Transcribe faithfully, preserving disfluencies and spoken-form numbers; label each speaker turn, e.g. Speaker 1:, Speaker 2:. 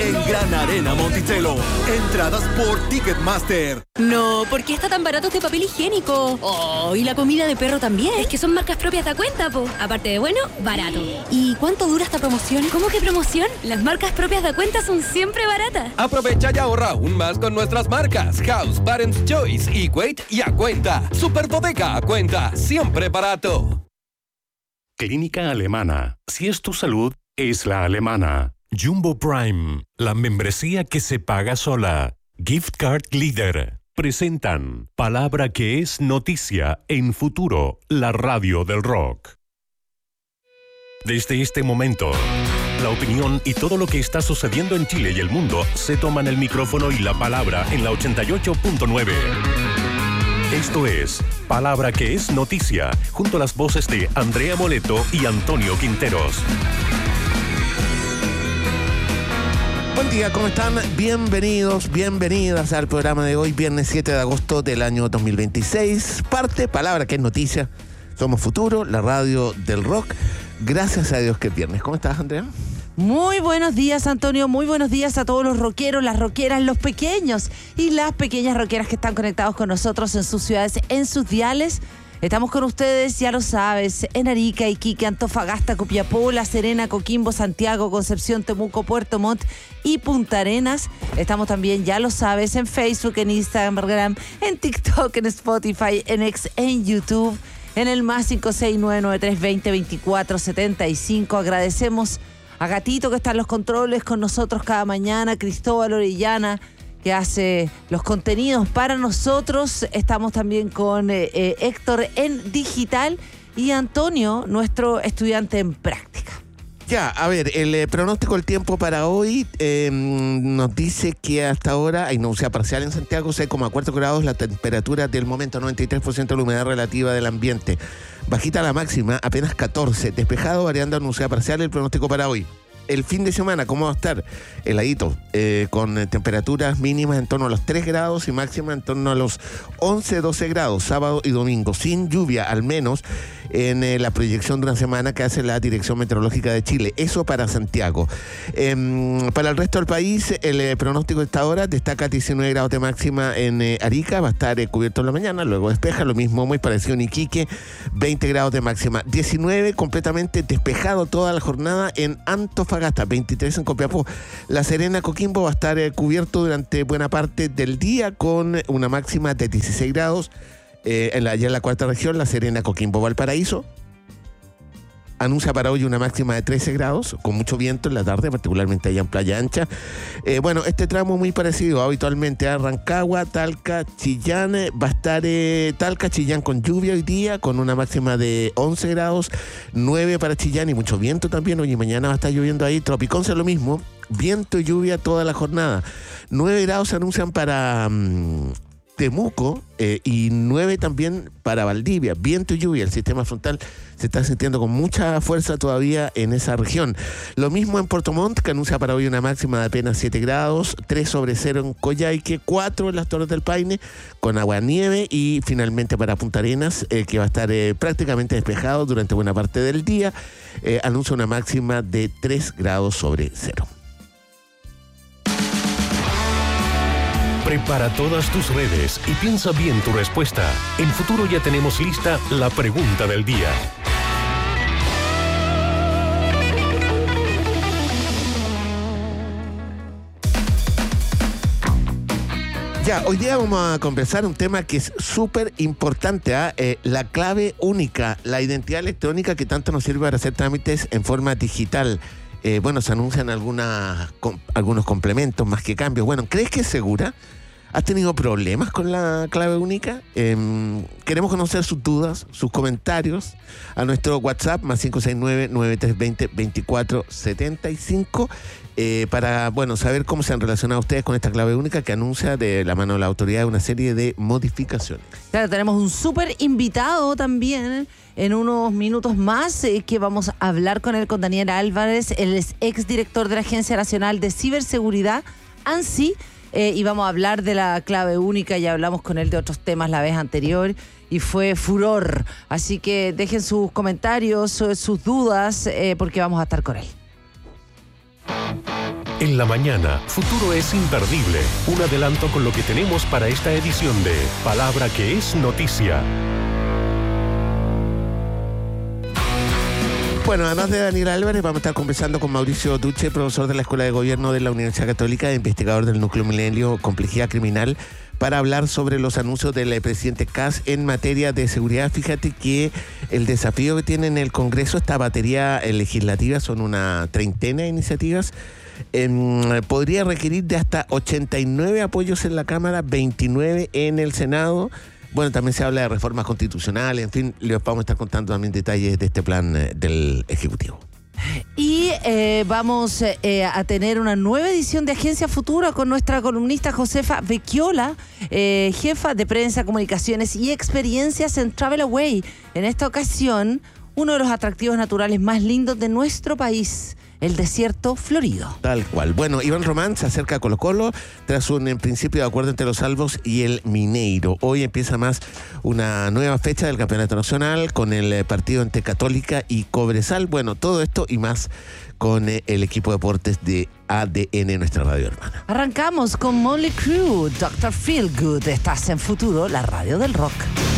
Speaker 1: en Gran Arena Monticello. Entradas por Ticketmaster.
Speaker 2: No, ¿por qué está tan barato este papel higiénico? Oh, y la comida de perro también.
Speaker 3: Es que son marcas propias de cuenta, po. Aparte de bueno, barato.
Speaker 2: ¿Y cuánto dura esta promoción?
Speaker 3: ¿Cómo que promoción? Las marcas propias de cuenta son siempre baratas.
Speaker 4: Aprovecha y ahorra aún más con nuestras marcas House, Parents Choice, Equate y A Cuenta. Super Bodega A Cuenta, siempre barato.
Speaker 5: Clínica Alemana. Si es tu salud, es la alemana. Jumbo Prime, la membresía que se paga sola. Gift Card Leader. Presentan Palabra que es noticia en Futuro, la radio del rock. Desde este momento, la opinión y todo lo que está sucediendo en Chile y el mundo se toman el micrófono y la palabra en la ochenta y ocho punto nueve. Esto es Palabra que es noticia, junto a las voces de Andrea Moleto y Antonio Quinteros.
Speaker 6: Buen día, ¿cómo están? Bienvenidos, bienvenidas al programa de hoy, viernes siete de agosto del año dos mil veintiséis. Parte, Palabra que es noticia. Somos Futuro, la radio del rock. Gracias a Dios que es viernes. ¿Cómo estás, Andrea?
Speaker 7: Muy buenos días, Antonio. Muy buenos días a todos los rockeros, las rockeras, los pequeños y las pequeñas rockeras que están conectados con nosotros en sus ciudades, en sus diales. Estamos con ustedes, ya lo sabes, en Arica, Iquique, Antofagasta, Copiapó, La Serena, Coquimbo, Santiago, Concepción, Temuco, Puerto Montt y Punta Arenas. Estamos también, ya lo sabes, en Facebook, en Instagram, en TikTok, en Spotify, en X, en YouTube, en el más cinco seis nueve nueve tres dos cero dos cuatro siete cinco. Agradecemos a Gatito que está en los controles con nosotros cada mañana, Cristóbal Orellana que hace los contenidos para nosotros. Estamos también con eh, eh, Héctor en digital y Antonio, nuestro estudiante en práctica.
Speaker 6: Ya, a ver, el eh, pronóstico del tiempo para hoy eh, nos dice que hasta ahora hay nubosidad parcial en Santiago, seis coma cuatro grados, la temperatura del momento noventa y tres por ciento de la humedad relativa del ambiente. Bajita la máxima, apenas catorce, despejado, variando a nubosidad parcial el pronóstico para hoy. El fin de semana, ¿cómo va a estar? Heladito, eh, con eh, temperaturas mínimas en torno a los tres grados y máximas en torno a los once, doce grados, sábado y domingo, sin lluvia, al menos en eh, la proyección de una semana que hace la Dirección Meteorológica de Chile. Eso para Santiago. Eh, para el resto del país, el eh, pronóstico de esta hora destaca diecinueve grados de máxima en eh, Arica, va a estar eh, cubierto en la mañana, luego despeja, lo mismo muy parecido en Iquique, veinte grados de máxima, diecinueve completamente despejado toda la jornada en Antofagasta, veintitrés en Copiapó. La Serena, Coquimbo va a estar eh, cubierto durante buena parte del día con una máxima de dieciséis grados. Eh, en la, ya en la cuarta región, La Serena, Coquimbo, Valparaíso anuncia para hoy una máxima de trece grados, con mucho viento en la tarde, particularmente allá en Playa Ancha. Eh, bueno, este tramo muy parecido habitualmente a Rancagua, Talca, Chillán. Eh, va a estar eh, Talca, Chillán con lluvia hoy día, con una máxima de once grados, nueve para Chillán y mucho viento también. Hoy y mañana va a estar lloviendo ahí. Tropiconce lo mismo, viento y lluvia toda la jornada. nueve grados se anuncian para Mmm, Temuco eh, y nueve también para Valdivia. Viento y lluvia, el sistema frontal se está sintiendo con mucha fuerza todavía en esa región. Lo mismo en Puerto Montt, que anuncia para hoy una máxima de apenas siete grados, tres sobre cero en Coyhaique, cuatro en las Torres del Paine, con agua nieve, y finalmente para Punta Arenas, eh, que va a estar eh, prácticamente despejado durante buena parte del día, eh, anuncia una máxima de tres grados sobre cero.
Speaker 5: Prepara todas tus redes y piensa bien tu respuesta. En Futuro ya tenemos lista la pregunta del día.
Speaker 6: Ya, hoy día vamos a conversar un tema que es súper importante, ¿eh? Eh, la clave única, la identidad electrónica que tanto nos sirve para hacer trámites en forma digital. Eh, bueno, se anuncian algunas, com, algunos complementos más que cambios. Bueno, ¿crees que es segura? ¿Has tenido problemas con la clave única? Eh, queremos conocer sus dudas, sus comentarios a nuestro WhatsApp más cinco seis nueve, nueve tres dos cero, dos cuatro siete cinco eh, para, bueno, saber cómo se han relacionado ustedes con esta clave única que anuncia de la mano de la autoridad una serie de modificaciones.
Speaker 7: Claro, tenemos un súper invitado también en unos minutos más eh, que vamos a hablar con él, con Daniel Álvarez. Él es exdirector de la Agencia Nacional de Ciberseguridad, ANSI. Eh, y vamos a hablar de la clave única. Ya hablamos con él de otros temas la vez anterior y fue furor. Así que dejen sus comentarios, sus dudas, eh, porque vamos a estar con él.
Speaker 5: En la mañana, Futuro es imperdible. Un adelanto con lo que tenemos para esta edición de Palabra que es Noticia.
Speaker 6: Bueno, además de Daniel Álvarez, vamos a estar conversando con Mauricio Duche, profesor de la Escuela de Gobierno de la Universidad Católica, investigador del Núcleo Milenio Complejidad Criminal, para hablar sobre los anuncios del presidente Kast en materia de seguridad. Fíjate que el desafío que tiene en el Congreso, esta batería legislativa, son una treintena de iniciativas, eh, podría requerir de hasta ochenta y nueve apoyos en la Cámara, veintinueve en el Senado. Bueno, también se habla de reformas constitucionales, en fin, les vamos a estar contando también detalles de este plan eh, del Ejecutivo.
Speaker 7: Y eh, vamos eh, a tener una nueva edición de Agencia Futura con nuestra columnista Josefa Vecchiola, eh, jefa de prensa, comunicaciones y experiencias en Travel Away. En esta ocasión, uno de los atractivos naturales más lindos de nuestro país, el desierto florido. Tal cual. Bueno, Iván Román se acerca a Colo Colo tras un en principio de acuerdo entre los salvos y el Mineiro. Hoy empieza más una nueva fecha del Campeonato Nacional con el partido entre Católica y Cobresal. Bueno, todo esto y más con el equipo de deportes de A D N, nuestra radio hermana. Arrancamos con Motley Crue, doctor Feelgood. Estás en Futuro, la radio del rock.